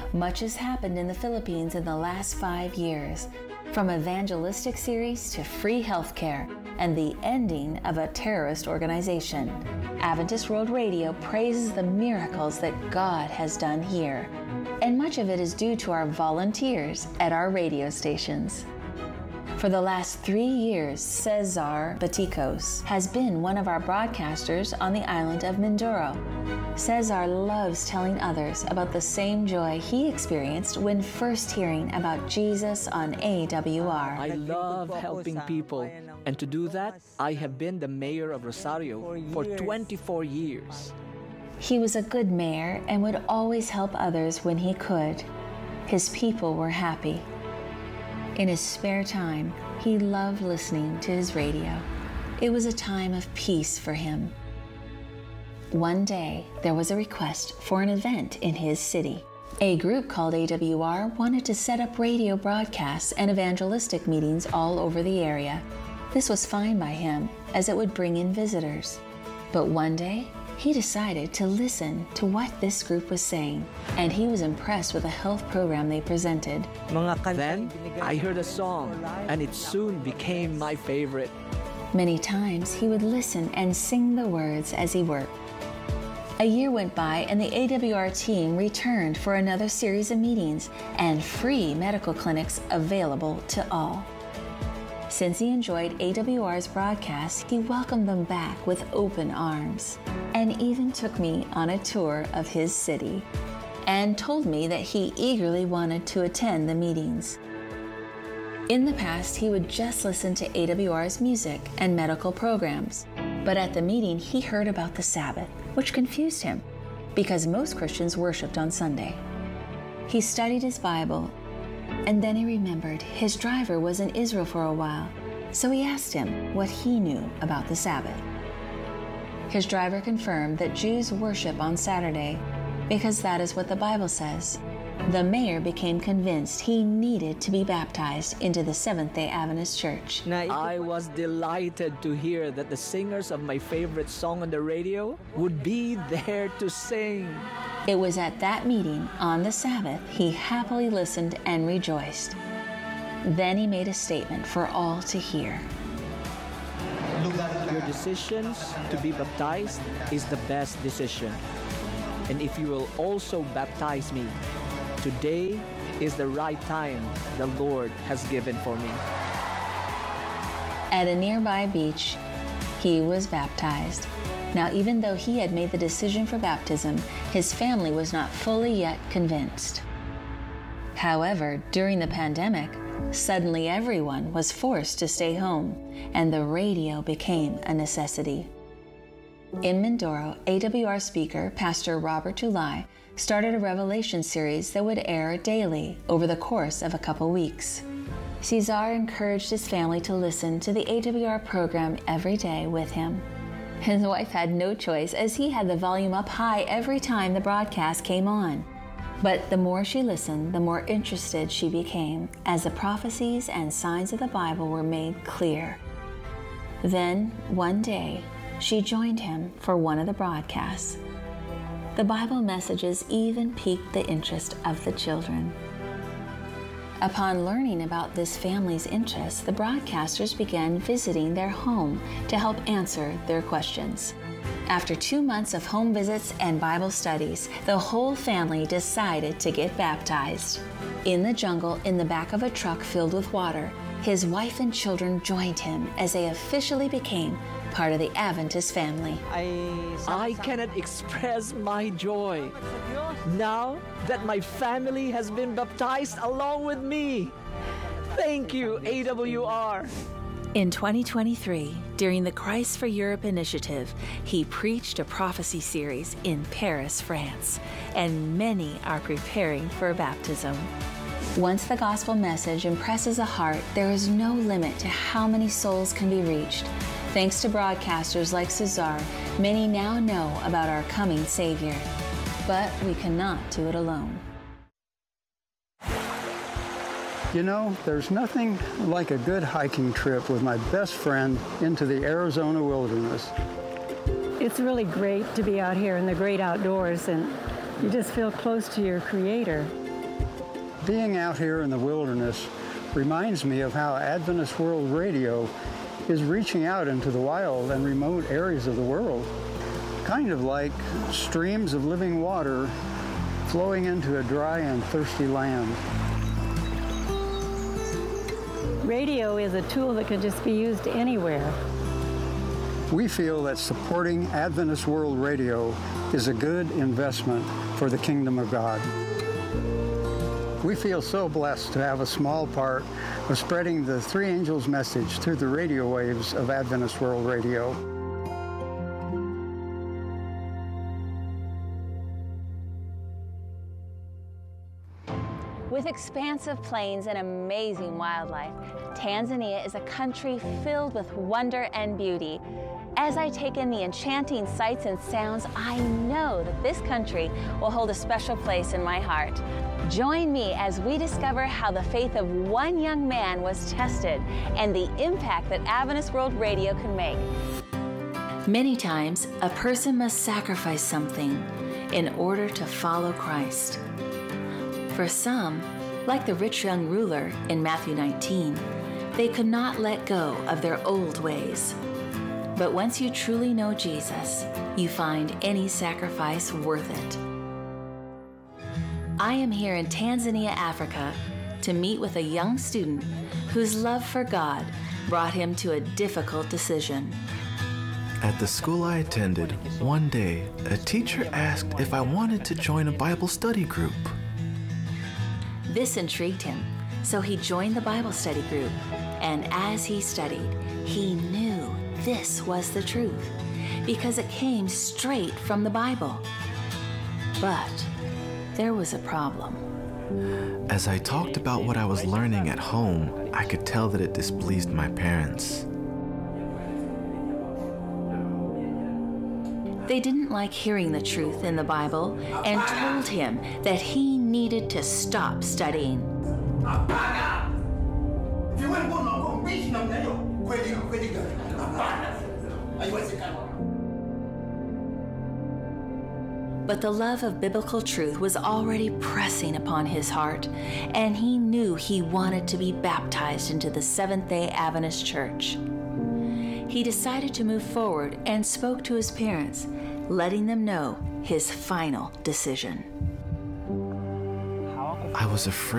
Much has happened in the Philippines in the last 5 years, from evangelistic series to free healthcare and the ending of a terrorist organization. Adventist World Radio praises the miracles that God has done here, and much of it is due to our volunteers at our radio stations. For the last 3 years, Cesar Baticos has been one of our broadcasters on the island of Mindoro. Cesar loves telling others about the same joy he experienced when first hearing about Jesus on AWR. I love helping people, and to do that, I have been the mayor of Rosario for 24 years. He was a good mayor and would always help others when he could. His people were happy. In his spare time, he loved listening to his radio. It was a time of peace for him. One day, there was a request for an event in his city. A group called AWR wanted to set up radio broadcasts and evangelistic meetings all over the area. This was fine by him, as it would bring in visitors. But one day, he decided to listen to what this group was saying, and he was impressed with the health program they presented. Then, I heard a song, and it soon became my favorite. Many times, he would listen and sing the words as he worked. A year went by, and the AWR team returned for another series of meetings and free medical clinics available to all. Since he enjoyed AWR's broadcasts, he welcomed them back with open arms and even took me on a tour of his city and told me that he eagerly wanted to attend the meetings. In the past, he would just listen to AWR's music and medical programs, but at the meeting, he heard about the Sabbath, which confused him because most Christians worshiped on Sunday. He studied his Bible, and then he remembered his driver was in Israel for a while, so he asked him what he knew about the Sabbath. His driver confirmed that Jews worship on Saturday because that is what the Bible says. The mayor became convinced he needed to be baptized into the Seventh-day Adventist Church. I was delighted to hear that the singers of my favorite song on the radio would be there to sing. It was at that meeting on the Sabbath he happily listened and rejoiced. Then he made a statement for all to hear. Your decisions to be baptized is the best decision. And if you will also baptize me, today is the right time the Lord has given for me. At a nearby beach, he was baptized. Now, even though he had made the decision for baptism, his family was not fully yet convinced. However, during the pandemic, suddenly everyone was forced to stay home, and the radio became a necessity. In Mindoro, AWR speaker Pastor Robert July started a Revelation series that would air daily over the course of a couple weeks. Cesar encouraged his family to listen to the AWR program every day with him. His wife had no choice, as he had the volume up high every time the broadcast came on. But the more she listened, the more interested she became as the prophecies and signs of the Bible were made clear. Then, one day, she joined him for one of the broadcasts. The Bible messages even piqued the interest of the children. Upon learning about this family's interests, the broadcasters began visiting their home to help answer their questions. After 2 months of home visits and Bible studies, the whole family decided to get baptized. In the jungle, in the back of a truck filled with water, his wife and children joined him as they officially became part of the Adventist family. I cannot express my joy now that my family has been baptized along with me. Thank you, AWR. In 2023, during the Christ for Europe initiative, he preached a prophecy series in Paris, France, and many are preparing for baptism. Once the gospel message impresses a heart, there is no limit to how many souls can be reached. Thanks to broadcasters like Cesar, many now know about our coming Savior. But we cannot do it alone. You know, there's nothing like a good hiking trip with my best friend into the Arizona wilderness. It's really great to be out here in the great outdoors, and you just feel close to your Creator. Being out here in the wilderness reminds me of how Adventist World Radio is reaching out into the wild and remote areas of the world, kind of like streams of living water flowing into a dry and thirsty land. Radio is a tool that can just be used anywhere. We feel that supporting Adventist World Radio is a good investment for the kingdom of God. We feel so blessed to have a small part of spreading the Three Angels message through the radio waves of Adventist World Radio. With expansive plains and amazing wildlife, Tanzania is a country filled with wonder and beauty. As I take in the enchanting sights and sounds, I know that this country will hold a special place in my heart. Join me as we discover how the faith of one young man was tested and the impact that Adventist World Radio can make. Many times, a person must sacrifice something in order to follow Christ. For some, like the rich young ruler in Matthew 19, they could not let go of their old ways. But once you truly know Jesus, you find any sacrifice worth it. I am here in Tanzania, Africa, to meet with a young student whose love for God brought him to a difficult decision. At the school I attended, one day, a teacher asked if I wanted to join a Bible study group. This intrigued him, so he joined the Bible study group. And as he studied, he knew this was the truth, because it came straight from the Bible. But there was a problem. As I talked about what I was learning at home, I could tell that it displeased my parents. They didn't like hearing the truth in the Bible and told him that he needed to stop studying. But the love of biblical truth was already pressing upon his heart, and he knew he wanted to be baptized into the Seventh-day Adventist Church. He decided to move forward and spoke to his parents, letting them know his final decision. I was afraid